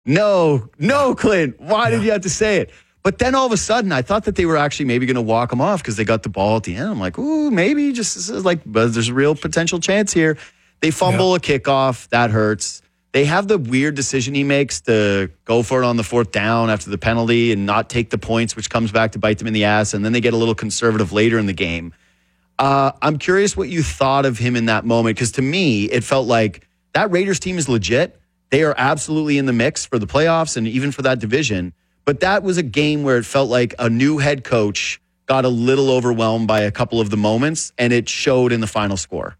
No, Clint. Why did you have to say it? But then all of a sudden, I thought that they were actually maybe going to walk him off because they got the ball at the end. I'm like, ooh, maybe just like there's a real potential chance here. They fumble a kickoff. That hurts. They have the weird decision he makes to go for it on the fourth down after the penalty and not take the points, which comes back to bite them in the ass. And then they get a little conservative later in the game. I'm curious what you thought of him in that moment, because to me, it felt like that Raiders team is legit. They are absolutely in the mix for the playoffs and even for that division. But that was a game where it felt like a new head coach got a little overwhelmed by a couple of the moments, and it showed in the final score.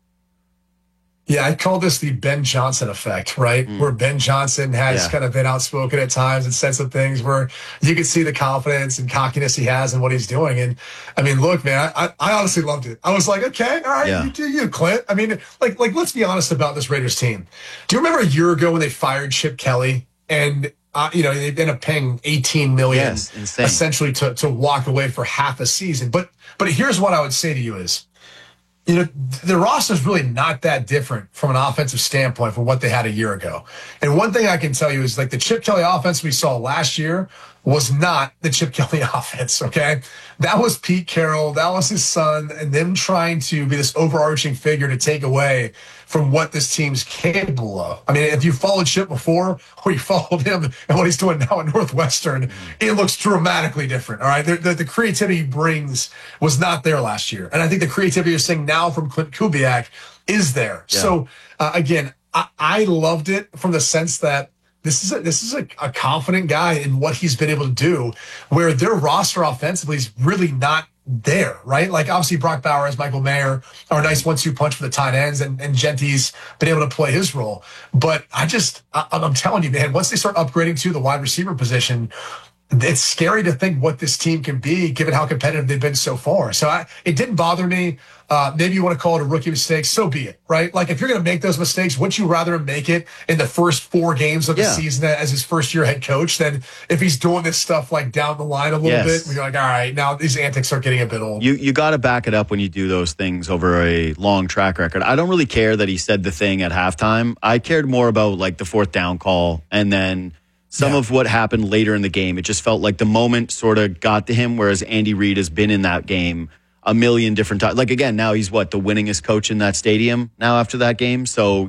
Yeah, I call this the Ben Johnson effect, right? Where Ben Johnson has kind of been outspoken at times and said some things where you can see the confidence and cockiness he has in what he's doing. And I mean, look, man, I honestly loved it. I was like, okay, all right, you do you, Clint. I mean, like, let's be honest about this Raiders team. Do you remember a year ago when they fired Chip Kelly and they ended up paying $18 million essentially to walk away for half a season? But here's what I would say to you is, the roster is really not that different from an offensive standpoint from what they had a year ago. And one thing I can tell you is, like, the Chip Kelly offense we saw last year was not the Chip Kelly offense, okay? That was Pete Carroll. That was his son, and them trying to be this overarching figure to take away from what this team's capable of. I mean, if you followed Chip before or you followed him and what he's doing now at Northwestern, it looks dramatically different, all right? The creativity he brings was not there last year. And I think the creativity you're seeing now from Clint Kubiak is there. Yeah. So, again, I loved it from the sense that this is a confident guy in what he's been able to do, where their roster offensively is really not there, right? Like, obviously Brock Bowers, Michael Mayer are a nice 1-2 punch for the tight ends, and Genty's been able to play his role. But I'm telling you, man, once they start upgrading to the wide receiver position, it's scary to think what this team can be given how competitive they've been so far. So it didn't bother me. Maybe you want to call it a rookie mistake. So be it, right? Like, if you're going to make those mistakes, wouldn't you rather make it in the first 4 games of the season as his first year head coach than if he's doing this stuff like down the line a little bit? You're like, all right, now these antics are getting a bit old. You got to back it up when you do those things over a long track record. I don't really care that he said the thing at halftime. I cared more about, like, the fourth down call and then some of what happened later in the game. It just felt like the moment sort of got to him, whereas Andy Reid has been in that game a million different times. Like, again, now he's the winningest coach in that stadium now after that game. So,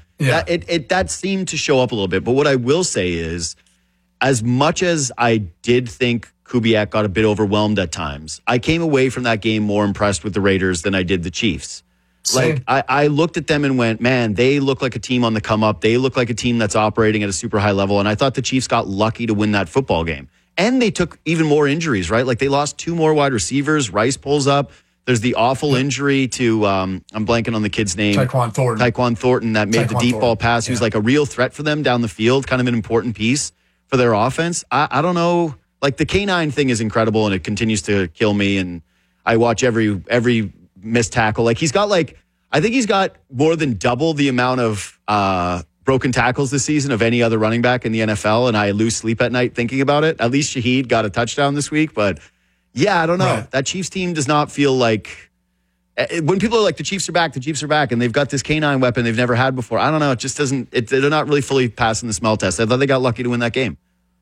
that seemed to show up a little bit. But what I will say is, as much as I did think Kubiak got a bit overwhelmed at times, I came away from that game more impressed with the Raiders than I did the Chiefs. Like, I looked at them and went, man, they look like a team on the come up. They look like a team that's operating at a super high level. And I thought the Chiefs got lucky to win that football game. And they took even more injuries, right? Like, they lost 2 more wide receivers. Rice pulls up. There's the awful injury to, I'm blanking on the kid's name. Tyquan Thornton that made the deep ball pass. Who's like a real threat for them down the field, kind of an important piece for their offense. I don't know. Like, the K9 thing is incredible, and it continues to kill me. And I watch every missed tackle. Like, I think he's got more than double the amount of broken tackles this season of any other running back in the NFL, and I lose sleep at night thinking about it. At least Shaheed got a touchdown this week, but I don't know. Right. That Chiefs team does not feel like, when people are like, the Chiefs are back, and they've got this K9 weapon they've never had before. I don't know. It just doesn't. They're not really fully passing the smell test. I thought they got lucky to win that game.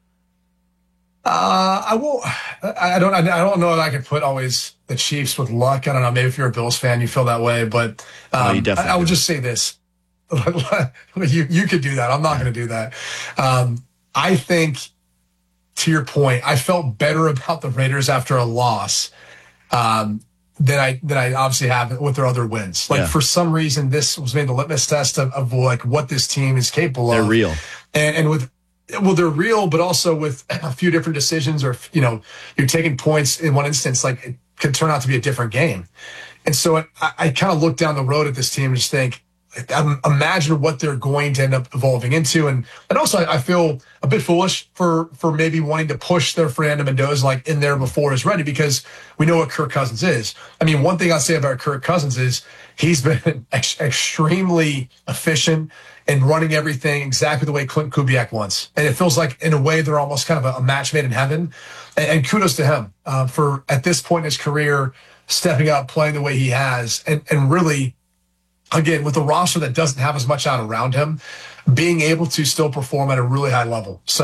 I don't know if I could put always the Chiefs with luck. I don't know. Maybe if you're a Bills fan, you feel that way. But I would just say this. You could do that. I'm not going to do that. I think, to your point, I felt better about the Raiders after a loss than I obviously have with their other wins. Like, for some reason, this was maybe the litmus test of like what this team is capable of. They're real. And with, well, they're real, but also with a few different decisions, or, you're taking points in one instance, like, it could turn out to be a different game. And so I kind of look down the road at this team and just think, imagine what they're going to end up evolving into. And also I feel a bit foolish for maybe wanting to push their Fernando Mendoza like in there before he's ready, because we know what Kirk Cousins is. I mean, one thing I'll say about Kirk Cousins is he's been extremely efficient and running everything exactly the way Clint Kubiak wants. And it feels like, in a way, they're almost kind of a match made in heaven. And kudos to him for, at this point in his career, stepping up, playing the way he has, and really, again, with a roster that doesn't have as much out around him, being able to still perform at a really high level. So